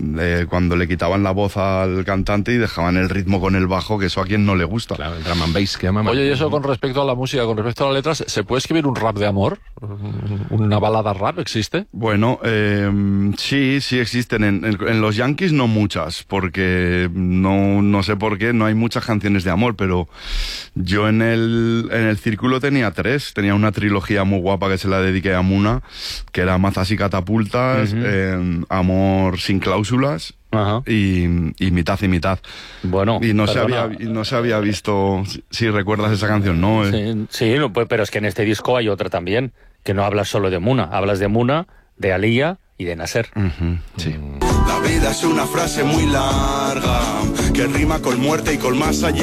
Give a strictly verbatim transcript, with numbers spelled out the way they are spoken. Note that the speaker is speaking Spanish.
eh, cuando le quitaban la voz al cantante y dejaban el ritmo con el bajo, que eso a quien no le gusta. Claro, el drum and bass que llaman. Oye, y eso con respecto a la música, con respecto a las letras, ¿se puede escribir un rap de amor? ¿Una balada rap existe? Bueno, eh, sí, sí existen. En, en, en los Yankees no muchas, porque no, no sé por qué, no hay muchas canciones de amor, pero yo en el, en el círculo tenía tres. Tenía una trilogía muy guapa que se la dediqué a Muna, que era Mazas y Catapultas, uh-huh. eh, Amor sin cláusulas, uh-huh. y, y Mitad y Mitad. Bueno, y no se, había, y no se había visto, si, si recuerdas esa canción, ¿no? Sí, sí, no, pues, pero es que en este disco hay otra también, que no hablas solo de Muna, hablas de Muna, de Alía y de Nasser. Uh-huh. Sí. La vida es una frase muy larga, que rima con muerte y con más allá.